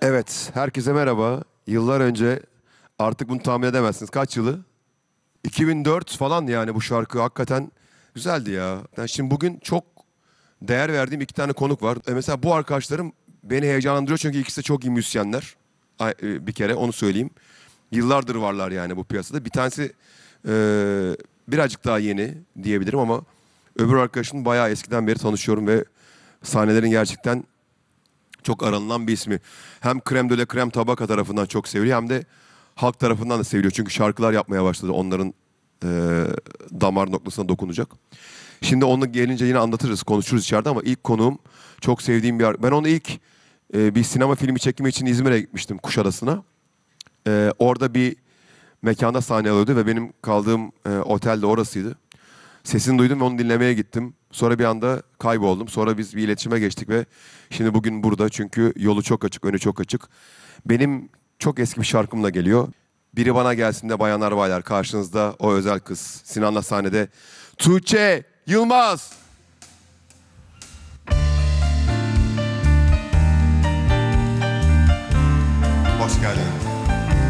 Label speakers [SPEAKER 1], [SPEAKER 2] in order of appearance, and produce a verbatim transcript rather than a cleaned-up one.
[SPEAKER 1] Evet, herkese merhaba. Yıllar önce, artık bunu tahmin edemezsiniz. Kaç yılı? iki bin dört falan, yani bu şarkı hakikaten güzeldi ya. Ben şimdi bugün çok değer verdiğim iki tane konuk var. E mesela bu arkadaşlarım beni heyecanlandırıyor çünkü ikisi de çok iyi müzisyenler. Ay- e, Bir kere onu söyleyeyim. Yıllardır varlar yani bu piyasada. Bir tanesi e, birazcık daha yeni diyebilirim ama öbür arkadaşım bayağı eskiden beri tanışıyorum ve sahnelerin gerçekten çok aranılan bir ismi. Hem Krem de la Krem Tabaka tarafından çok seviliyor hem de halk tarafından da seviliyor. Çünkü şarkılar yapmaya başladı onların e, damar noktasına dokunacak. Şimdi onu gelince yine anlatırız, konuşuruz içeride ama ilk konuğum çok sevdiğim bir... ar- Ben onu ilk e, bir sinema filmi çekimi için İzmir'e gitmiştim, Kuşadası'na. E, orada bir mekanda sahne alıyordu ve benim kaldığım e, otel de orasıydı. Sesini duydum ve onu dinlemeye gittim. Sonra bir anda kayboldum. Sonra biz bir iletişime geçtik ve şimdi bugün burada çünkü yolu çok açık, önü çok açık. Benim çok eski bir şarkımla geliyor. Biri bana gelsin de bayanlar baylar, karşınızda o özel kız. Sinan'la sahnede Tuğçe Yılmaz.
[SPEAKER 2] Hoş geldin.